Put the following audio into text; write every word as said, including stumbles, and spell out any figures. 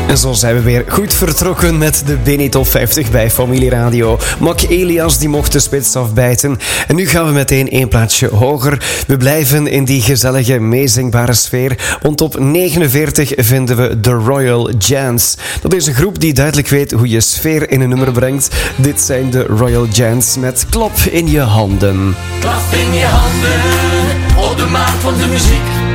En zo zijn we weer goed vertrokken met de Bini Top vijftig bij Familie Radio. Mac Elias die mocht de spits afbijten. En nu gaan we meteen één plaatsje hoger. We blijven in die gezellige, meezingbare sfeer. Want op negenenveertig vinden we The Royal Gents. Dat is een groep die duidelijk weet hoe je sfeer in een nummer brengt. Dit zijn de Royal Gents met Klap in je handen. Klap in je handen, op de maat van de muziek.